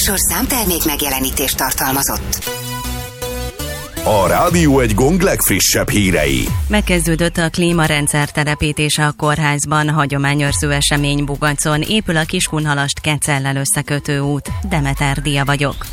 műsor számtermék megjelenítést tartalmazott. A Rádió Egy Gong legfrissebb hírei. Megkezdődött a klímarendszer telepítése a kórházban, hagyományőrző esemény Bugacon, épül a Kiskunhalast-Kecellel összekötő út. Demeter Dia vagyok.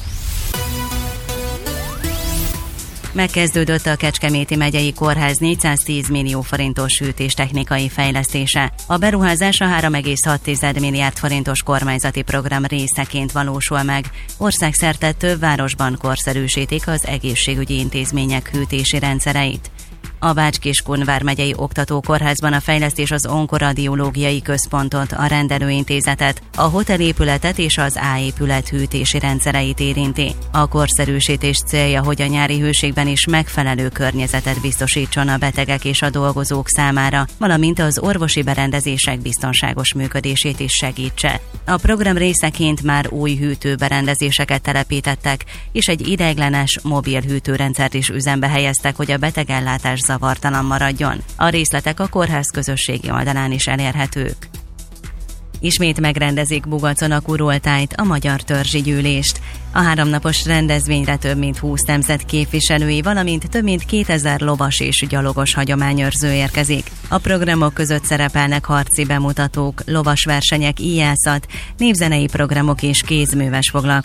Megkezdődött a Kecskeméti megyei kórház 410 millió forintos hűtéstechnikai fejlesztése. A beruházás a 3,6 milliárd forintos kormányzati program részeként valósul meg. Országszerte több városban korszerűsítik az egészségügyi intézmények hűtési rendszereit. A Bács-Kiskun vármegyei oktatókórházban a fejlesztés az onkoradiológiai központot, a rendelőintézetet, a hotelépületet és az A épület hűtési rendszereit érinti. A korszerűsítés célja, hogy a nyári hőségben is megfelelő környezetet biztosítson a betegek és a dolgozók számára, valamint az orvosi berendezések biztonságos működését is segítse. A program részeként már új hűtőberendezéseket telepítettek, és egy ideiglenes mobil hűtőrendszert is üzembe helyeztek, hogy a betegellátás zavartalan maradjon. A részletek a kórház közösségi oldalán is elérhetők. Ismét megrendezik Bugacon a Kurultájt, a Magyar Törzsi Gyűlést. A 3 napos rendezvényre több mint 20 nemzet képviselői, valamint több mint 2000 lovas és gyalogos hagyományőrző érkezik. A programok között szerepelnek harci bemutatók, lovas versenyek, íjászat, népzenei programok és kézműves foglalkozások.